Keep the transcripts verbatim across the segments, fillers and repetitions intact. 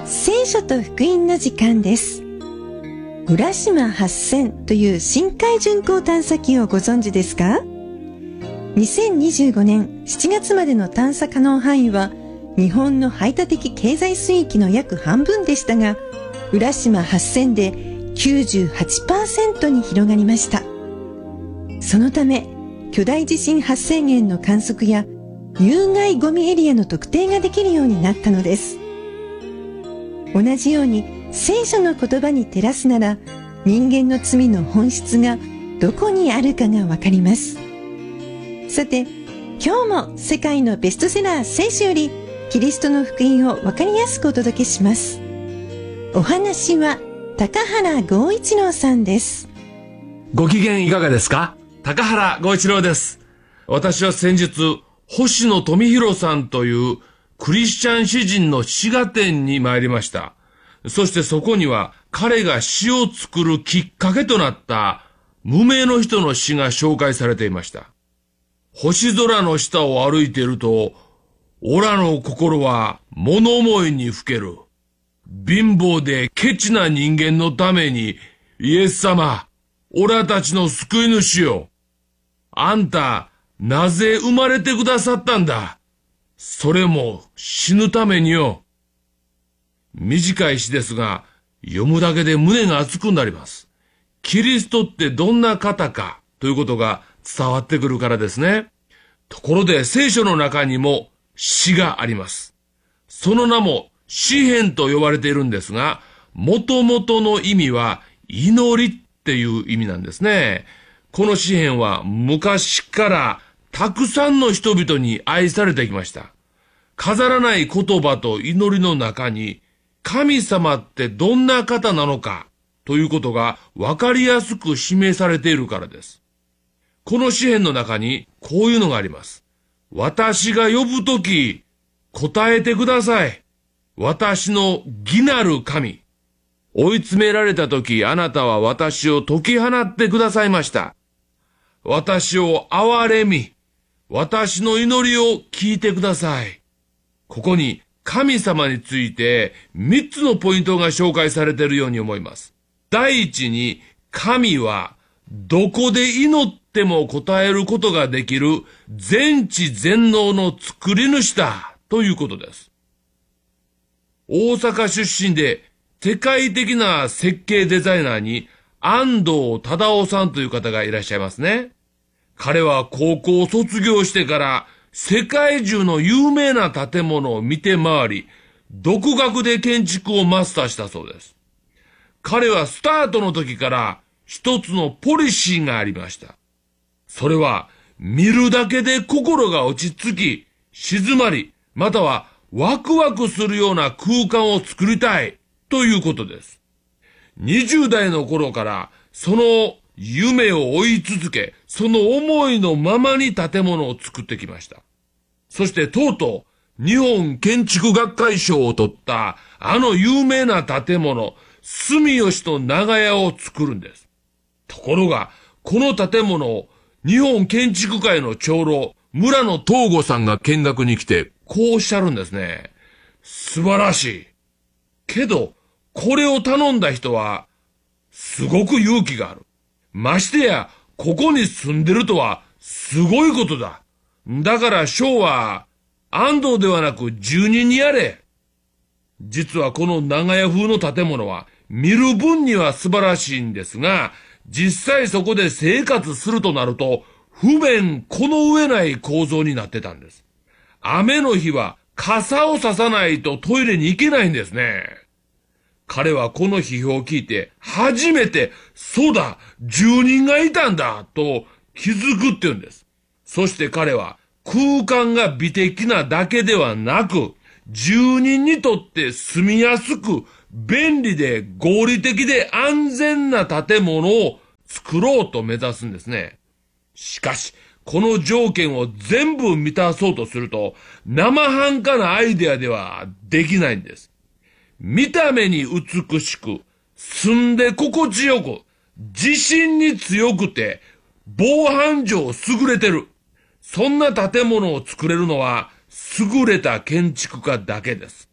聖書と福音の時間です。浦島はっせんという深海巡航探査機をご存知ですか？にせんにじゅうごねんしちがつまでの探査可能範囲は日本の排他的経済水域の約半分でしたが、浦島はっせんで きゅうじゅうはちパーセント に広がりました。そのため巨大地震発生源の観測や有害ゴミエリアの特定ができるようになったのです。同じように聖書の言葉に照らすなら、人間の罪の本質がどこにあるかがわかります。さて、今日も世界のベストセラー聖書よりキリストの福音をわかりやすくお届けします。お話は高原剛一郎さんです。 ご機嫌いかがですか？高原剛一郎です。私は先日、星野富弘さんというクリスチャン詩人の詩画展に参りました。そしてそこには彼が詩を作るきっかけとなった無名の人の詩が紹介されていました。星空の下を歩いていると、オラの心は物思いにふける。貧乏でケチな人間のために、イエス様、オラたちの救い主よ。あんた、なぜ生まれてくださったんだ。それも死ぬためによ。短い詩ですが、読むだけで胸が熱くなります。キリストってどんな方かということが伝わってくるからですね。ところで聖書の中にも詩があります。その名も詩篇と呼ばれているんですが、元々の意味は祈りっていう意味なんですね。この詩篇は昔からたくさんの人々に愛されてきました。飾らない言葉と祈りの中に、神様ってどんな方なのかということがわかりやすく示されているからです。この詩篇の中にこういうのがあります。私が呼ぶとき、答えてください。私の義なる神。追い詰められたとき、あなたは私を解き放ってくださいました。私を憐れみ、私の祈りを聞いてください。ここに神様について三つのポイントが紹介されているように思います。第一に、神はどこで祈っても答えることができる全知全能の作り主だということです。大阪出身で世界的な設計デザイナーに安藤忠夫さんという方がいらっしゃいますね。彼は高校を卒業してから世界中の有名な建物を見て回り、独学で建築をマスターしたそうです。彼はスタートの時から一つのポリシーがありました。それは見るだけで心が落ち着き、静まり、またはワクワクするような空間を作りたいということです。にじゅう代の頃からその夢を追い続け、その思いのままに建物を作ってきました。そしてとうとう日本建築学会賞を取ったあの有名な建物、住吉と長屋を作るんです。ところが、この建物を日本建築界の長老、村野東吾さんが見学に来て、こうおっしゃるんですね。素晴らしい。けど、これを頼んだ人は、すごく勇気がある。ましてや、ここに住んでるとは、すごいことだ。だから賞は、安藤ではなく住人にやれ。実はこの長屋風の建物は、見る分には素晴らしいんですが、実際そこで生活するとなると、不便この上ない構造になってたんです。雨の日は傘をささないとトイレに行けないんですね。彼はこの批評を聞いて、初めて、そうだ、住人がいたんだ、と気づくって言うんです。そして彼は、空間が美的なだけではなく、住人にとって住みやすく、便利で合理的で安全な建物を作ろうと目指すんですね。しかし、この条件を全部満たそうとすると、生半可なアイデアではできないんです。見た目に美しく、住んで心地よく、地震に強くて、防犯上優れてる。そんな建物を作れるのは、優れた建築家だけです。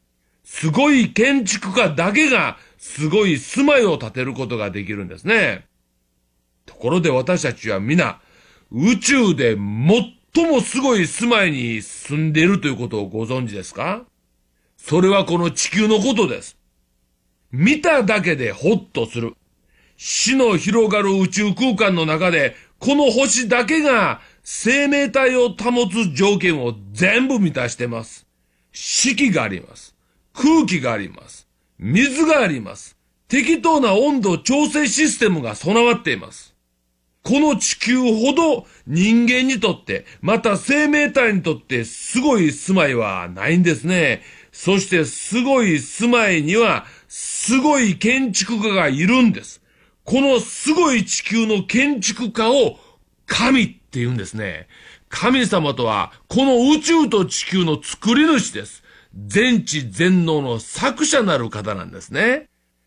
すごい建築家だけがすごい住まいを建てることができるんですね。ところで私たちは皆、宇宙で最もすごい住まいに住んでいるということをご存知ですか？それはこの地球のことです。見ただけでホッとする。死の広がる宇宙空間の中で、この星だけが生命体を保つ条件を全部満たしています。四季があります。空気があります。水があります。適当な温度調整システムが備わっています。この地球ほど人間にとって、また生命体にとってすごい住まいはないんですね。そしてすごい住まいにはすごい建築家がいるんです。このすごい地球の建築家を神って言うんですね。神様とはこの宇宙と地球の作り主です。全知全能の作者なる方なんですね。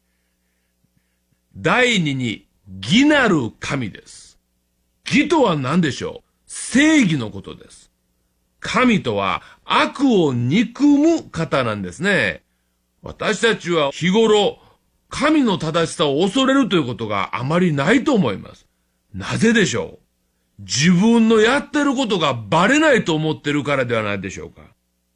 第二に義なる神です。義とは何でしょう？正義のことです。神とは悪を憎む方なんですね。私たちは日頃、神の正しさを恐れるということがあまりないと思います。なぜでしょう？自分のやってることがバレないと思ってるからではないでしょうか。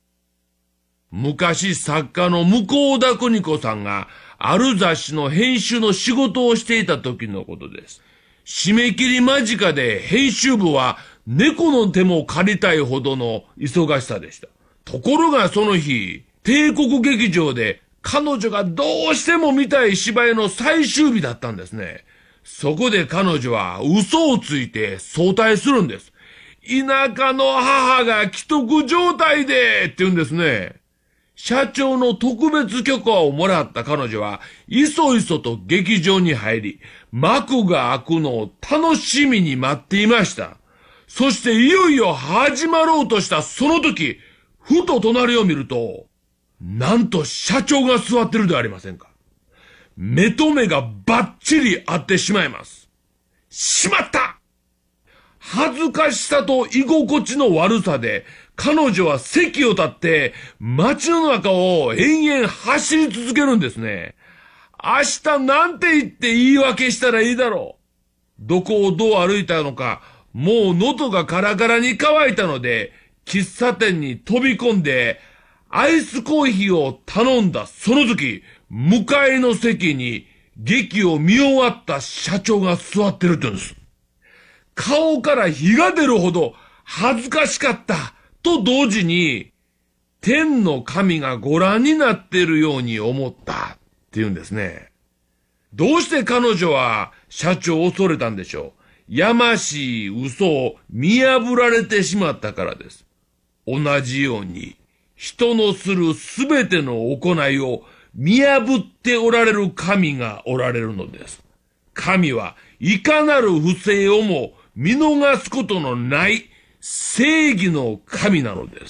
昔作家の向田邦子さんがある雑誌の編集の仕事をしていた時のことです。締め切り間近で編集部は猫の手も借りたいほどの忙しさでした。ところがその日、帝国劇場で彼女がどうしても見たい芝居の最終日だったんですね。そこで彼女は嘘をついて早退するんです。田舎の母が既得状態でって言うんですね。社長の特別許可をもらった彼女は、いそいそと劇場に入り、幕が開くのを楽しみに待っていました。そしていよいよ始まろうとしたその時、ふと隣を見ると、なんと社長が座ってるではありませんか。目と目がバッチリ合ってしまいます。しまった！恥ずかしさと居心地の悪さで、彼女は席を立って街の中を延々走り続けるんですね。明日なんて言って言い訳したらいいだろう。どこをどう歩いたのか、もう喉がカラカラに乾いたので、喫茶店に飛び込んで、アイスコーヒーを頼んだその時、向かいの席に劇を見終わった社長が座ってるって言うんです。顔から火が出るほど恥ずかしかったと同時に、天の神がご覧になっているように思ったって言うんですね。どうして彼女は社長を恐れたんでしょう。やましい嘘を見破られてしまったからです。同じように、人のするすべての行いを見破っておられる神がおられるのです。神はいかなる不正をも見逃すことのない正義の神なのです。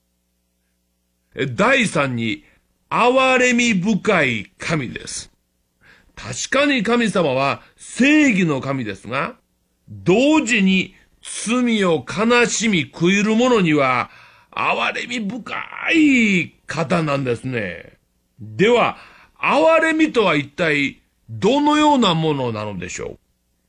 第三に、憐れみ深い神です。確かに神様は正義の神ですが、同時に罪を悲しみ悔いる者には憐れみ深い方なんですね。では、憐れみとは一体どのようなものなのでしょう。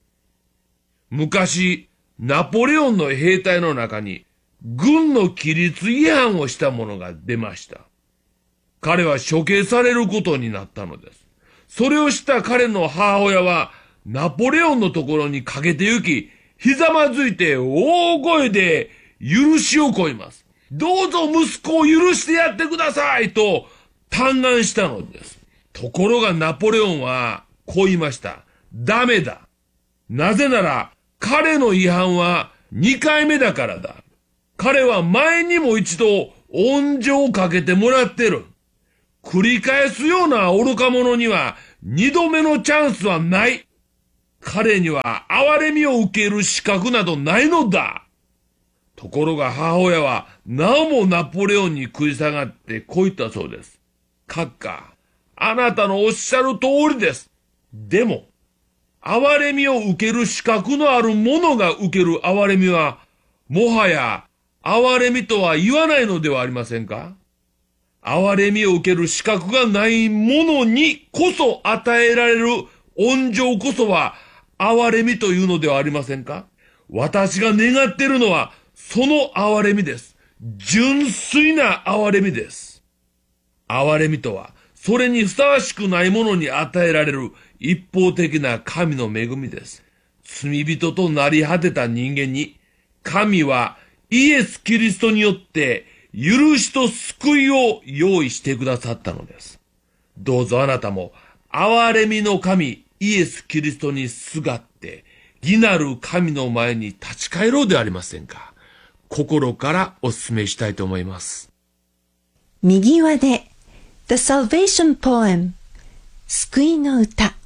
昔、ナポレオンの兵隊の中に軍の規律違反をした者が出ました。彼は処刑されることになったのです。それを知った彼の母親はナポレオンのところにかけて行き、ひざまずいて大声で許しを請います。どうぞ息子を許してやってくださいと嘆願したのです。ところがナポレオンはこう言いました。ダメだ。なぜなら彼の違反はにかいめだからだ。彼は前にも一度恩情をかけてもらってる。繰り返すような愚か者には二度目のチャンスはない。彼には憐れみを受ける資格などないのだ。ところが母親はなおもナポレオンに食い下がってこう言ったそうです。閣下、あなたのおっしゃる通りです。でも、憐れみを受ける資格のある者が受ける憐れみは、もはや憐れみとは言わないのではありませんか？ 憐れみを受ける資格がない者にこそ与えられる恩情こそは憐れみというのではありませんか？私が願っているのはその憐れみです。純粋な憐れみです。憐れみとはそれにふさわしくないものに与えられる一方的な神の恵みです。罪人となり果てた人間に神はイエス・キリストによって許しと救いを用意してくださったのです。どうぞあなたも憐れみの神イエス・キリストにすがって義なる神の前に立ち返ろうではありませんか。心からお勧めしたいと思います。 右輪で The Salvation Poem 救いの歌。